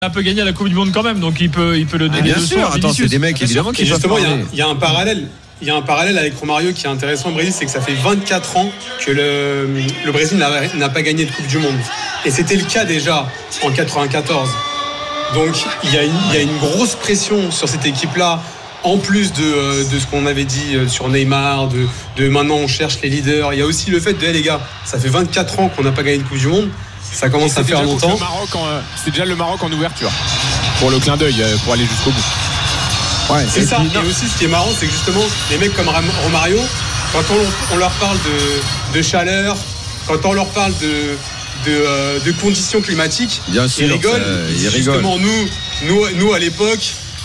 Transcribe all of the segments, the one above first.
un peu gagné à la Coupe du Monde quand même, donc il peut le donner. Bien sûr, attends, c'est des mecs évidemment qui justement, il y a un parallèle. Il y a un parallèle avec Romario qui est intéressant au Brésil, c'est que ça fait 24 ans que le Brésil n'a pas gagné de Coupe du Monde. Et c'était le cas déjà en 94. Donc il y a une grosse pression sur cette équipe-là, en plus de ce qu'on avait dit sur Neymar, de maintenant on cherche les leaders. Il y a aussi le fait de les gars, ça fait 24 ans qu'on n'a pas gagné de Coupe du Monde. Ça commence à faire longtemps. C'est déjà le Maroc en ouverture pour le clin d'œil, pour aller jusqu'au bout. Ouais, c'est ça. Et aussi, ce qui est marrant, c'est que justement, les mecs comme Romario, quand on leur parle de chaleur, quand on leur parle de conditions climatiques, bien sûr, ils rigolent. Justement, nous à l'époque,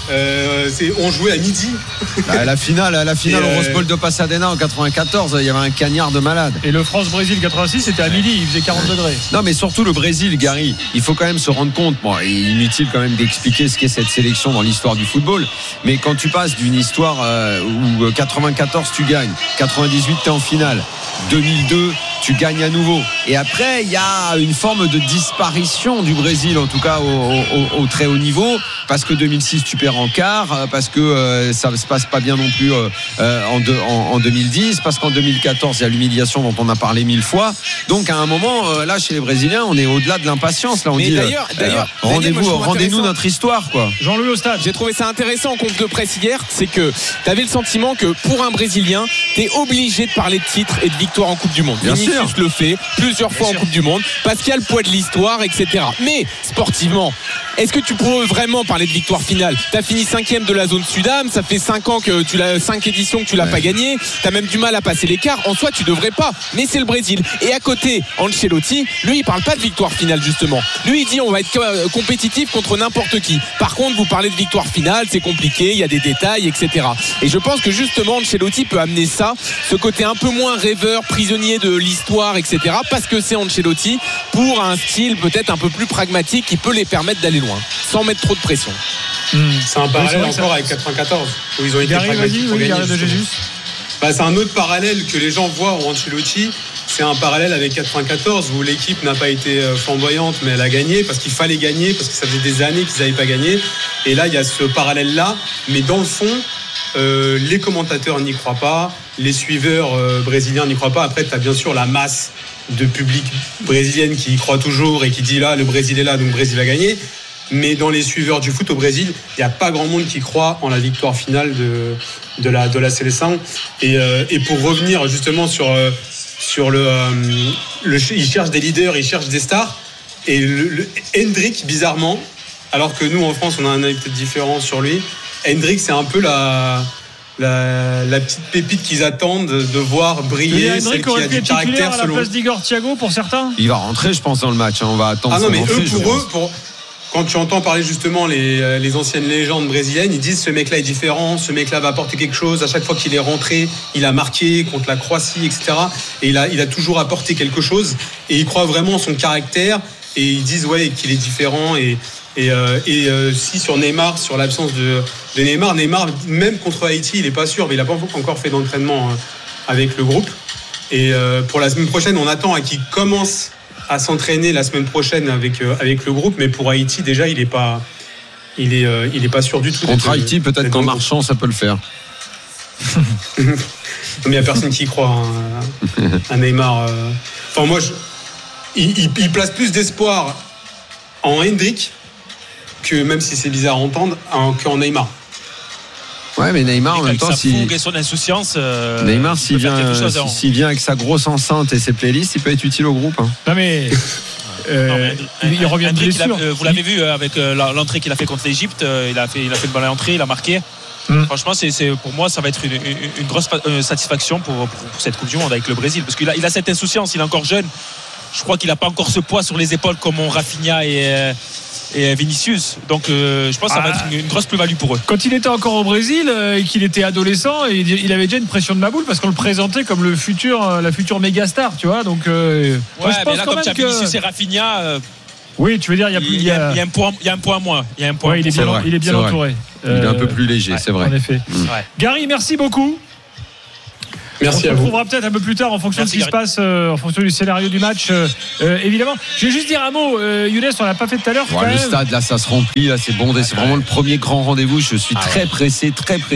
on jouait à midi. À la finale au Rose Bowl de Pasadena en 94, il y avait un cagnard de malade. Et le France-Brésil 86, c'était à midi, il faisait 40 degrés. Non, mais surtout le Brésil, Gary, il faut quand même se rendre compte, bon, il est inutile quand même d'expliquer ce qu'est cette sélection dans l'histoire du football, mais quand tu passes d'une histoire où 94 tu gagnes, 98 t'es en finale, 2002 tu gagnes à nouveau, et après il y a une forme de disparition du Brésil, en tout cas au très haut niveau, parce que 2006 tu perds en quart, parce que ça ne se passe pas bien non plus en 2010, parce qu'en 2014 il y a l'humiliation dont on a parlé 1000 fois. Donc à un moment là chez les Brésiliens on est au-delà de l'impatience, là on dit d'ailleurs rendez-nous notre histoire, quoi. Jean-Louis au stade. J'ai trouvé ça intéressant en conf de presse hier, c'est que tu avais le sentiment que pour un Brésilien t'es obligé de parler de titre et de victoire en Coupe du Monde. Vinicius le fait plusieurs fois en Coupe du Monde parce qu'il y a le poids de l'histoire, etc. Mais sportivement, est-ce que tu pourrais vraiment parler de victoire finale? T'as fini 5e de la zone Sud-Am, ça fait 5 ans que 5 éditions que tu l'as pas gagné, t'as même du mal à passer l'écart. En soi tu devrais pas, mais c'est le Brésil. Et à côté, Ancelotti, lui il parle pas de victoire finale justement. Lui il dit on va être compétitif contre n'importe qui. Par contre vous parlez de victoire finale, c'est compliqué, il y a des détails, etc. Et je pense que justement Ancelotti peut amener ça, ce côté un peu moins rêveur, prisonnier de l'histoire, etc. Parce que c'est Ancelotti, pour un style peut-être un peu plus pragmatique qui peut les permettre d'aller loin sans mettre trop de pression. C'est un parallèle encore avec 94 où ils ont été pragmatiques pour gagner. C'est un autre parallèle que les gens voient au Ancelotti. C'est un parallèle avec 94 où l'équipe n'a pas été flamboyante, mais elle a gagné parce qu'il fallait gagner, parce que ça faisait des années qu'ils n'avaient pas gagné. Et là il y a ce parallèle là, mais dans le fond les commentateurs n'y croient pas, les suiveurs brésiliens n'y croient pas. Après tu as bien sûr la masse de public brésilienne qui y croit toujours et qui dit là le Brésil est là donc le Brésil a gagné. Mais dans les suiveurs du foot au Brésil, il n'y a pas grand monde qui croit en la victoire finale de la sélection. Et pour revenir justement sur il cherche des leaders, il cherche des stars. Et Hendrick, bizarrement, alors que nous en France on a un avis peut-être différent sur lui, Hendrick c'est un peu la petite pépite qu'ils attendent de voir briller, celle qui a du caractère à la place d'Igor Thiago pour certains. Il va rentrer je pense dans le match, on va attendre. Ah non mais quand tu entends parler justement les anciennes légendes brésiliennes, ils disent ce mec-là est différent, ce mec-là va apporter quelque chose. À chaque fois qu'il est rentré, il a marqué contre la Croatie, etc. Et il a toujours apporté quelque chose. Et ils croient vraiment en son caractère. Et ils disent qu'il est différent. Et si sur Neymar, sur l'absence de Neymar, même contre Haïti, il n'est pas sûr, mais il n'a pas encore fait d'entraînement avec le groupe. Et pour la semaine prochaine, on attend à qu'il commence à s'entraîner la semaine prochaine avec le groupe, mais pour Haïti déjà il est pas sûr du tout. Contre Haïti peut-être qu'en marchant ça peut le faire. Mais il n'y a personne qui y croit à Neymar. Enfin moi il place plus d'espoir en Hendrick que, même si c'est bizarre à entendre, qu'en Neymar. Ouais, mais Neymar en même temps, et son insouciance, Neymar s'il vient avec sa grosse enceinte et ses playlists, il peut être utile au groupe. Non mais il revient de blessure. Vous l'avez vu avec l'entrée qu'il a fait contre l'Égypte, il a fait une bonne entrée, il a marqué. Franchement, pour moi, ça va être une grosse satisfaction pour cette Coupe du Monde avec le Brésil, parce qu'il a cette insouciance, il est encore jeune. Je crois qu'il n'a pas encore ce poids sur les épaules comme Rafinha et Vinicius, donc je pense que ça va être une grosse plus-value pour eux. Quand il était encore au Brésil et qu'il était adolescent, il avait déjà une pression de maboule parce qu'on le présentait comme la future méga star, tu vois. Donc je pense mais là comme tu as Vinicius et Rafinha, oui, tu veux dire il y a un point moins. Il est bien entouré. Il est un peu plus léger, c'est vrai. En effet. Gary, merci beaucoup. Merci on à se vous. retrouvera peut-être un peu plus tard en fonction de ce qui se passe, en fonction du scénario du match, évidemment. Je vais juste dire un mot, Younes, on l'a pas fait tout à l'heure. Le stade, là, ça se remplit, là, c'est bon, c'est vraiment le premier grand rendez-vous. Je suis très pressé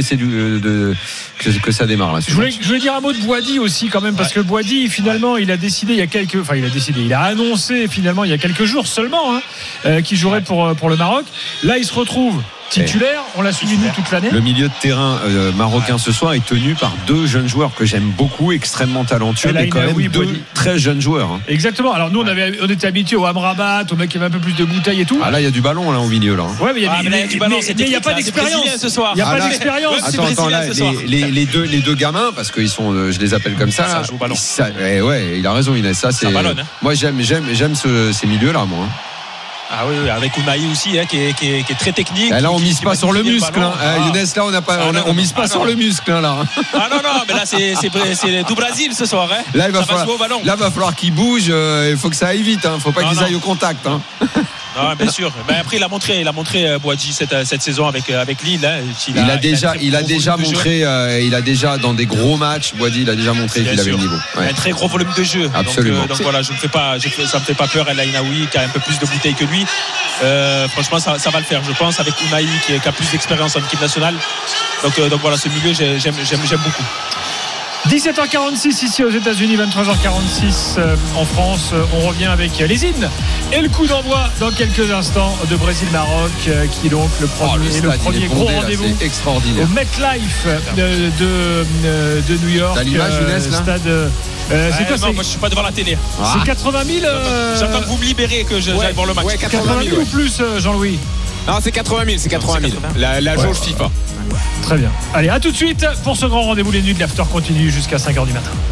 que ça démarre. Là, je voulais dire un mot de Boadi aussi, quand même, parce que Boadi, finalement, il a annoncé finalement il y a quelques jours seulement qu'il jouerait pour le Maroc. Là, il se retrouve titulaire, on l'a suivi nous toute l'année. Le milieu de terrain marocain ce soir est tenu par 2 jeunes joueurs que j'aime beaucoup, extrêmement talentueux, mais quand même 2 très jeunes joueurs. Exactement. Alors nous on était habitués au Amrabat, au mec qui avait un peu plus de bouteilles et tout. Ah là il y a du ballon là au milieu là. Ouais, mais il y a du ballon, mais il n'y a pas d'expérience ce soir. Il n'y a pas d'expérience. Attends là, les deux gamins, parce qu'ils sont, je les appelle comme ça. Ça joue au ballon. Ouais, il a raison Inès. Ça c'est. Moi j'aime ces milieux là moi. Ah oui, avec Ounahi aussi, qui est très technique. Là, on mise pas sur le muscle. Younes, là, on mise pas sur le muscle. Là. Ah non, mais là, c'est tout Brésil ce soir. Là, il va falloir qu'il bouge. Il faut que ça aille vite. Faut pas qu'ils aillent au contact. Non, bien sûr. Mais après, il a montré Boadji cette saison avec Lille. Il a déjà montré dans des gros matchs. Boadji, il a déjà montré qu'il avait le niveau. Il a un très gros volume de jeu. Absolument. Donc voilà, ça me fait pas peur. El Ainaoui qui a un peu plus de bouteilles que lui. Franchement, ça va le faire, je pense, avec Ounahi qui a plus d'expérience en équipe nationale. Donc voilà, ce milieu, j'aime beaucoup. 17h46 ici aux États-Unis, 23h46 en France. On revient avec les hymnes et le coup d'envoi dans quelques instants de Brésil-Maroc, qui est donc le premier gros rendez-vous extraordinaire au MetLife de New York. T'as l'image, Younes, là stade. C'est quoi, moi je suis pas devant la télé. C'est 80 000. J'attends que vous me libérez, que j'aille voir le match. 80 000 ou plus, Jean-Louis? Non, c'est 80 000, c'est 80 000. La jauge FIFA. Très bien. Allez, à tout de suite pour ce grand rendez-vous. Les nuits de l'after continuent jusqu'à 5h du matin.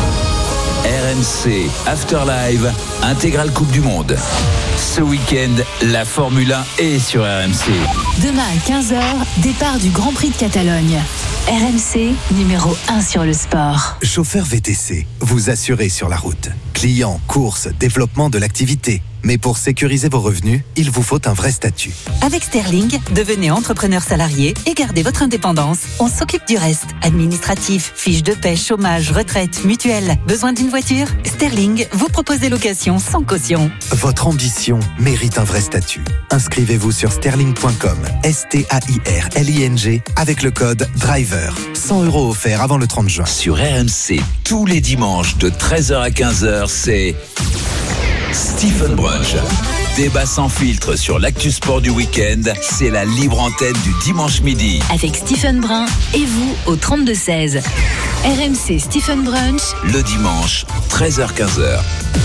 RMC After Live, intégrale Coupe du Monde. Ce week-end, la Formule 1 est sur RMC. Demain à 15h, départ du Grand Prix de Catalogne. RMC, numéro 1 sur le sport. Chauffeur VTC, vous assurez sur la route. Clients, courses, développement de l'activité. Mais pour sécuriser vos revenus, il vous faut un vrai statut. Avec Sterling, devenez entrepreneur salarié et gardez votre indépendance. On s'occupe du reste. Administratif, fiches de paie, chômage, retraite, mutuelle. Besoin d'une voiture? Sterling vous propose des locations sans caution. Votre ambition mérite un vrai statut. Inscrivez-vous sur sterling.com, STAIRLING, avec le code DRIVER. 100 € offerts avant le 30 juin. Sur RMC, tous les dimanches de 13h à 15h, c'est Stephen Brunch. Débat sans filtre sur l'actu sport du week-end, c'est la libre antenne du dimanche midi. Avec Stephen Brun et vous au 32-16. RMC Stephen Brunch. Le dimanche, 13h-15h.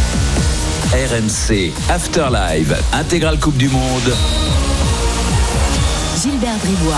RMC After Live, intégrale Coupe du Monde. Gilbert Bribois.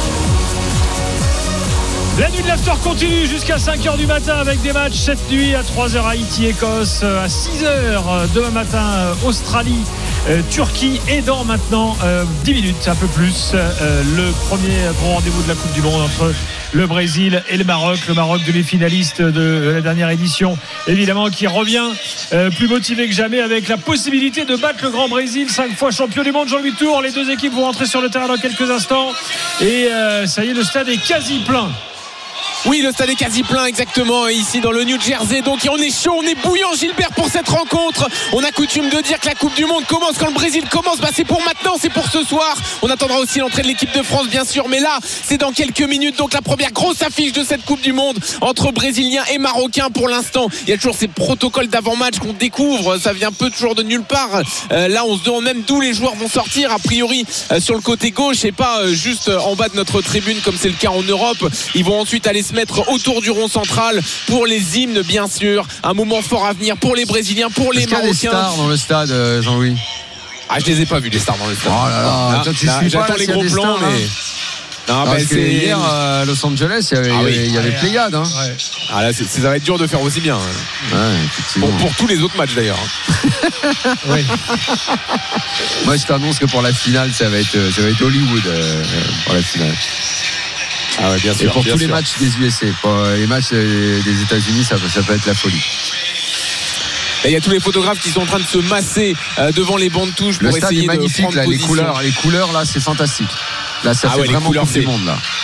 La nuit de l'after continue jusqu'à 5h du matin avec des matchs cette nuit à 3h Haïti-Écosse, à 6h demain matin Australie, Turquie et dans maintenant 10 minutes, un peu plus, le premier grand rendez-vous de la Coupe du Monde entre le Brésil et le Maroc demi-finaliste de la dernière édition, évidemment, qui revient plus motivé que jamais avec la possibilité de battre le Grand Brésil, 5 fois champion du monde. Jean-Louis Tour, les deux équipes vont rentrer sur le terrain dans quelques instants et ça y est, le stade est quasi plein. Oui, le stade est quasi plein, exactement, ici dans le New Jersey. Donc on est chaud, on est bouillant, Gilbert, pour cette rencontre. On a coutume de dire que la Coupe du Monde commence quand le Brésil commence. C'est pour maintenant, c'est pour ce soir. On attendra aussi l'entrée de l'équipe de France, bien sûr. Mais là, c'est dans quelques minutes. Donc la première grosse affiche de cette Coupe du Monde entre Brésiliens et Marocains pour l'instant. Il y a toujours ces protocoles d'avant-match qu'on découvre. Ça vient peu toujours de nulle part. Là, on se demande même d'où les joueurs vont sortir. A priori, sur le côté gauche et pas juste en bas de notre tribune comme c'est le cas en Europe. Ils vont ensuite aller se mettre autour du rond central pour les hymnes, bien sûr. Un moment fort à venir pour les Brésiliens, pour les Marocains. Est-ce qu'il y a des stars dans le stade, Jean-Louis? Je les ai pas vus, les stars dans le stade. Oh là là, toi, tu suis j'attends pas les gros plans, mais... Non, parce que hier à Los Angeles il y avait Pléiade. Là ça va être dur de faire aussi bien. Pour tous les autres matchs d'ailleurs. Oui. Moi je t'annonce que pour la finale ça va être Hollywood pour la finale. Bien sûr. Et pour tous les matchs des USA, pour les matchs des États-Unis, ça peut être la folie. Et il y a tous les photographes qui sont en train de se masser devant les bancs de touche pour essayer de prendre là, position. les couleurs là, c'est fantastique. Là, ça fait vraiment Coupe du Monde là.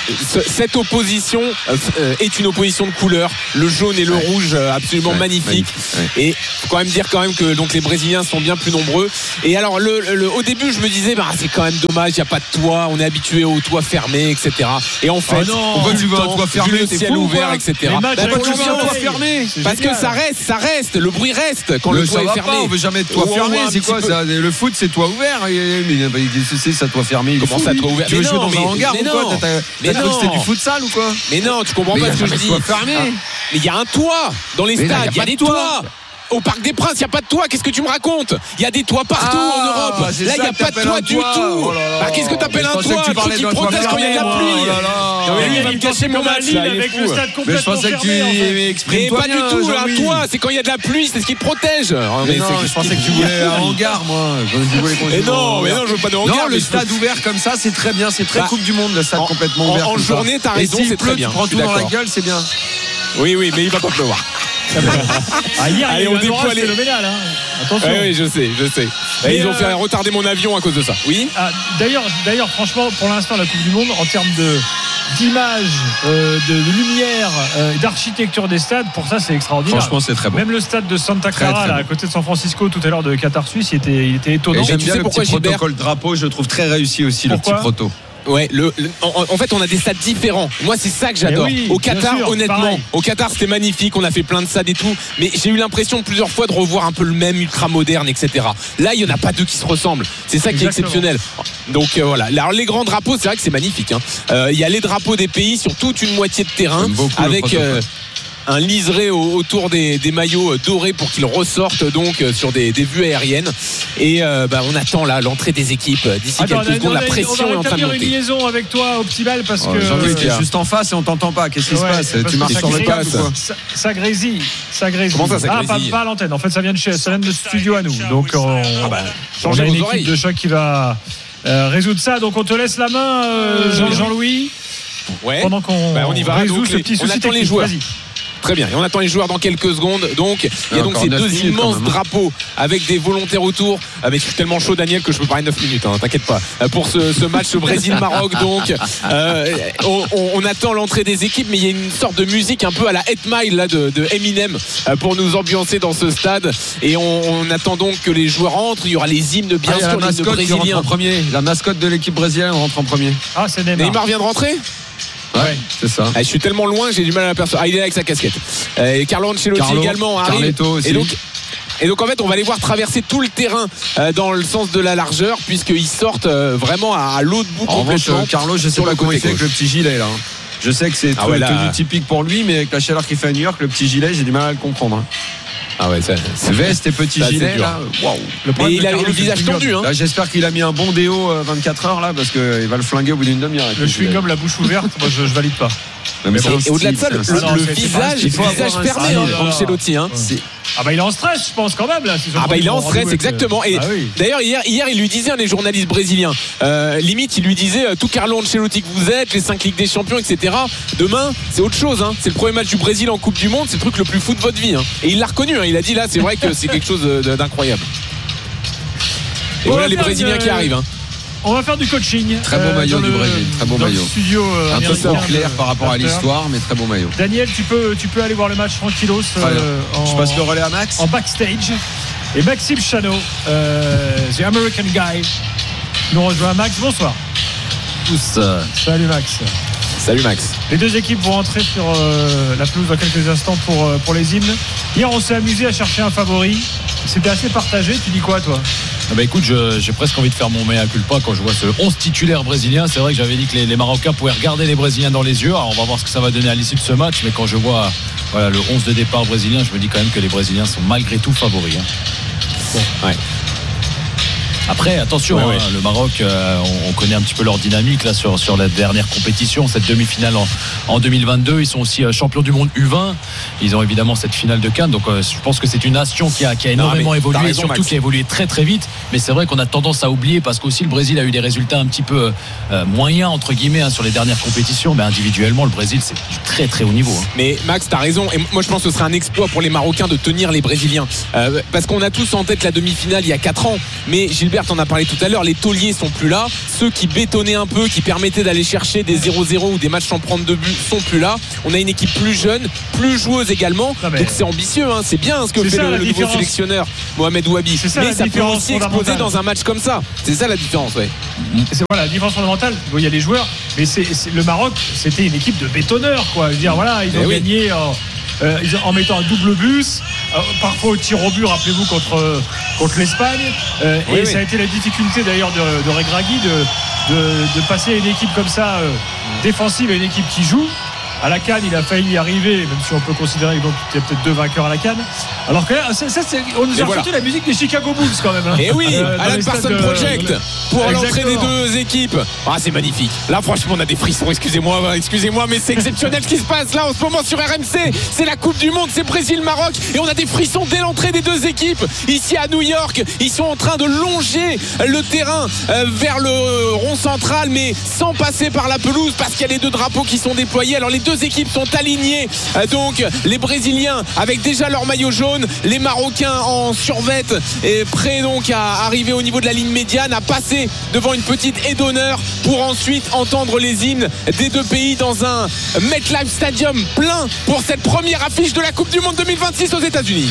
cette opposition est une opposition de couleurs, le jaune et le rouge absolument magnifique. Et faut quand même dire que donc les Brésiliens sont bien plus nombreux. Et alors au début je me disais c'est quand même dommage, il n'y a pas de toit, on est habitué au toit fermé, etc. Et en fait, pourquoi tu veux un toit fermé, le ciel ouvert, etc. Pourquoi tu veux un toit fermé? Parce que ça reste, le bruit reste quand le toit est fermé. On veut jamais de toit fermé, c'est quoi ça? Le foot c'est toit ouvert, mais c'est ça toit fermé? Comment ça toit ouvert? Tu veux jouer dans un hangar ou quoi? T'as cru que c'était du futsal ou quoi? Mais non, tu comprends pas ce que je dis. Mais il y a un toit dans les stades, il y a des toits. Au Parc des Princes, il n'y a pas de toit. Qu'est-ce que tu me racontes? Il y a des toits partout en Europe. Là, il n'y a pas de toit du tout. Qu'est-ce que tu appelles un toit? Un truc qui protège quand il y a de la pluie. Il va me casser mon match là, avec le stade complètement fermé. Mais je pensais que tu exprimes-toi pas du tout. Un toit, c'est quand il y a de la pluie, c'est ce qui te protège. Je pensais que tu voulais un hangar, moi. Mais non, je veux pas de hangar. Non, le stade ouvert comme ça, c'est très bien. C'est très Coupe du Monde, le stade complètement ouvert. En journée, t'as raison, c'est très bien. Tu prends tout dans la gueule, c'est bien. Oui, mais il va pas pleuvoir. Hier, il y a eu un orage phénoménal. Attention. Oui, je sais. Et ils ont fait retarder mon avion à cause de ça. Oui. D'ailleurs, franchement, pour l'instant, la Coupe du Monde, en termes d'image, de lumière, d'architecture des stades, pour ça, c'est extraordinaire. Franchement, c'est très beau. Même le stade de Santa Clara, là, à côté de San Francisco, tout à l'heure de Qatar Suisse, il était étonnant. Et j'aime bien le petit protocole drapeau, je le trouve très réussi aussi. Pourquoi? Le petit proto. Ouais, en fait, on a des stades différents. Moi, c'est ça que j'adore. Au Qatar, sûr, honnêtement, pareil. Au Qatar, c'était magnifique. On a fait plein de stades et tout. Mais j'ai eu l'impression plusieurs fois de revoir un peu le même ultra moderne, etc. Là, il y en a pas deux qui se ressemblent. C'est ça qui est exceptionnel. Donc voilà. Alors les grands drapeaux, c'est vrai que c'est magnifique. Il y a les drapeaux des pays sur toute une moitié de terrain avec un liseré autour des maillots dorés pour qu'ils ressortent donc sur des vues aériennes. Et on attend là l'entrée des équipes d'ici quelques secondes. La pression est en train de monter. On va une liaison avec toi Optimal parce que Jean-Louis, t'es juste en face et on t'entend pas. Qu'est-ce qui se passe? Tu marches sur le câble ou quoi? Ça grésille. Comment ça grésille? Pas à l'antenne. En fait, ça vient de studio à nous. Donc on a une équipe de choc qui va résoudre ça. Donc on te laisse la main, Jean-Louis. Ouais. Pendant qu'on y va. résout ce petit souci technique. Les joueurs. Très bien, et on attend les joueurs dans quelques secondes. Donc il y a donc ces deux immenses drapeaux avec des volontaires autour. Mais je suis tellement chaud, Daniel, que je peux parler 9 minutes, t'inquiète pas. Pour ce match Brésil-Maroc, donc on attend l'entrée des équipes, mais il y a une sorte de musique un peu à la 8 Mile là, de Eminem pour nous ambiancer dans ce stade. Et on attend donc que les joueurs entrent. Il y aura les hymnes, bien sûr, les hymnes brésiliens. La mascotte de l'équipe brésilienne rentre en premier. Ah, c'est Neymar. Neymar vient de rentrer? Ouais, c'est ça. Je suis tellement loin, j'ai du mal à l'apercevoir. Il est là avec sa casquette. Et Carlo Ancelotti également arrive. Aussi. Et donc en fait on va les voir traverser tout le terrain dans le sens de la largeur, puisqu'ils sortent vraiment à l'autre bout complètement. Carlo, je sais pas comment il fait avec le petit gilet là. Je sais que c'est tenue typique pour lui, mais avec la chaleur qu'il fait à New York, le petit gilet, j'ai du mal à le comprendre. Ah ouais, veste et petit gilet là. Waouh. Mais il a le visage tendu. Là, j'espère qu'il a mis un bon déo 24 heures là, parce qu'il va le flinguer au bout d'une demi-heure. Le chewing-gum, la bouche ouverte, moi je valide pas. Mais et au-delà de ça, le visage fermé, Ancelotti. Il est en stress, je pense quand même là. Il est en stress, exactement. Et d'ailleurs hier il lui disait, les journalistes brésiliens, limite il lui disait, tout Carlo Ancelotti que vous êtes, les 5 Ligues des Champions, etc. Demain c'est autre chose. C'est le premier match du Brésil en Coupe du Monde, c'est le truc le plus fou de votre vie. Et il l'a reconnu. Il a dit là, c'est vrai que c'est quelque chose d'incroyable. Et voilà les Brésiliens qui arrivent. On va faire du coaching. Très beau maillot du Brésil, très beau maillot. Studio un peu trop clair par rapport à l'histoire, mais très beau maillot. Daniel, tu peux aller voir le match tranquillos. Je passe le relais à Max. En backstage. Et Maxime Chano, The American Guy, nous rejoint. Max, bonsoir. Tous. Salut Max. Salut Max. Les deux équipes vont entrer sur la pelouse dans quelques instants pour les hymnes. Hier, on s'est amusé à chercher un favori. C'était assez partagé. Tu dis quoi, toi? Écoute, j'ai presque envie de faire mon mea culpa quand je vois ce 11 titulaire brésilien. C'est vrai que j'avais dit que les Marocains pouvaient regarder les Brésiliens dans les yeux. Alors on va voir ce que ça va donner à l'issue de ce match. Mais quand je vois le 11 de départ brésilien, je me dis quand même que les Brésiliens sont malgré tout favoris. Bon. Ouais. Après, attention, le Maroc, on connaît un petit peu leur dynamique là sur la dernière compétition, cette demi-finale en 2022. Ils sont aussi champions du monde U20. Ils ont évidemment cette finale de Cannes. Donc, je pense que c'est une nation qui a énormément évolué, surtout qui a évolué très très vite. Mais c'est vrai qu'on a tendance à oublier parce qu'aussi le Brésil a eu des résultats un petit peu moyens entre guillemets sur les dernières compétitions. Mais individuellement, le Brésil c'est du très très haut niveau. Mais Max, t'as raison. Et moi, je pense que ce serait un exploit pour les Marocains de tenir les Brésiliens, parce qu'on a tous en tête la demi-finale il y a 4 ans. Mais Gilbert, Gilbert en a parlé tout à l'heure, les tauliers sont plus là, ceux qui bétonnaient un peu, qui permettaient d'aller chercher des 0-0 ou des matchs sans prendre de but sont plus là. On a une équipe plus jeune, plus joueuse également, donc c'est ambitieux, hein. C'est bien ce que fait le nouveau sélectionneur Mohamed Ouabi, mais ça peut aussi exploser dans un match comme ça. C'est ça la différence, ouais. C'est voilà la différence fondamentale. Bon, il y a les joueurs, mais le Maroc, c'était une équipe de bétonneurs, quoi. Je veux dire, voilà, ils ont gagné en mettant un double bus, parfois au tir au but, rappelez-vous, contre l'Espagne. Et ça a été la difficulté d'ailleurs de Regragui de passer à une équipe comme ça défensive à une équipe qui joue. À la CAN, il a failli y arriver, même si on peut considérer qu'il y a peut-être 2 vainqueurs à la CAN. Alors que là, on nous a foutu la musique des Chicago Bulls quand même. Et oui, Alan Parsons Project pour l'entrée des 2 équipes. Ah, c'est magnifique. Là, franchement, on a des frissons. Excusez-moi, mais c'est exceptionnel ce qui se passe là en ce moment sur RMC. C'est la Coupe du Monde, c'est Brésil-Maroc, et on a des frissons dès l'entrée des 2 équipes. Ici à New York, ils sont en train de longer le terrain vers le rond central, mais sans passer par la pelouse, parce qu'il y a les 2 drapeaux qui sont déployés. Alors les 2 équipes sont alignées, donc les Brésiliens avec déjà leur maillot jaune, les Marocains en survette et prêts donc à arriver au niveau de la ligne médiane, à passer devant une petite haie d'honneur pour ensuite entendre les hymnes des 2 pays dans un MetLife Stadium plein pour cette première affiche de la Coupe du Monde 2026 aux États-Unis.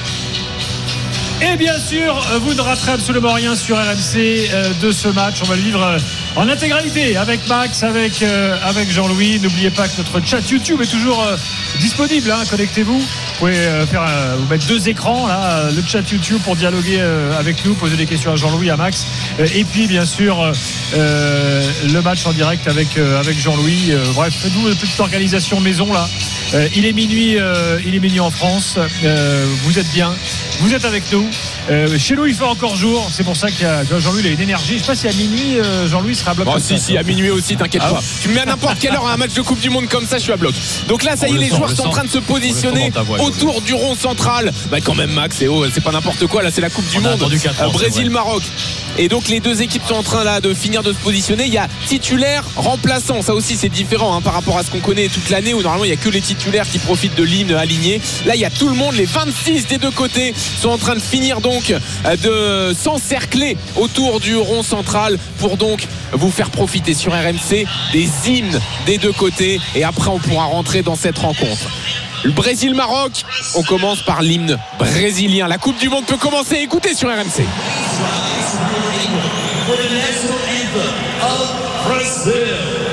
Et bien sûr, vous ne raterez absolument rien sur RMC de ce match. On va le vivre en intégralité avec Max, avec Jean-Louis. N'oubliez pas que notre chat YouTube est toujours disponible, hein. Connectez-vous. Vous pouvez vous mettre 2 écrans là, le chat YouTube pour dialoguer avec nous, poser des questions à Jean-Louis, à Max, et puis bien sûr le match en direct avec Jean-Louis. Bref, faites-vous une petite organisation maison là. Il est minuit en France. Vous êtes bien, vous êtes avec nous. Chez nous il fait encore jour, c'est pour ça qu'il y a Jean-Louis, il a une énergie. Je sais pas si à minuit Jean-Louis sera à bloc. Si à minuit aussi, t'inquiète pas. Tu me mets à n'importe quelle heure à un match de Coupe du Monde comme ça, je suis à bloc. Donc là ça y est, les joueurs sont en train de se positionner autour du rond central. Bah quand même Max, c'est pas n'importe quoi, là c'est la Coupe du Monde, Brésil-Maroc. Et donc les 2 équipes sont en train là de finir de se positionner. Il y a titulaire, remplaçant. Ça aussi c'est différent, hein, par rapport à ce qu'on connaît toute l'année où normalement il n'y a que les titulaires qui profitent de l'hymne aligné. Là il y a tout le monde, les 26 des 2 côtés sont en train de finir donc de s'encercler autour du rond central pour donc vous faire profiter sur RMC des hymnes des 2 côtés. Et après on pourra rentrer dans cette rencontre. Le Brésil-Maroc, on commence par l'hymne brésilien. La Coupe du Monde peut commencer. Écoutez sur RMC. For the national anthem of Brazil.